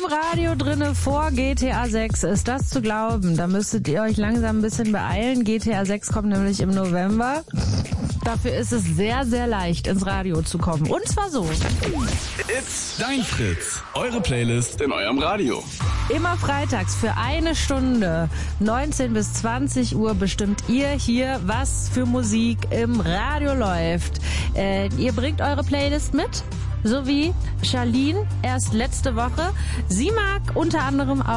im Radio drinne vor GTA 6. Ist das zu glauben? Da müsstet ihr euch langsam ein bisschen beeilen. GTA 6 kommt nämlich im November. Dafür ist es sehr, sehr leicht, ins Radio zu kommen. Und zwar so. It's Dein Fritz. Eure Playlist in eurem Radio. Immer freitags für 1 Stunde, 19 bis 20 Uhr, bestimmt ihr hier, was für Musik im Radio läuft. Ihr bringt eure Playlist mit, so wie Charlene erst letzte Woche. Sie mag unter anderem auch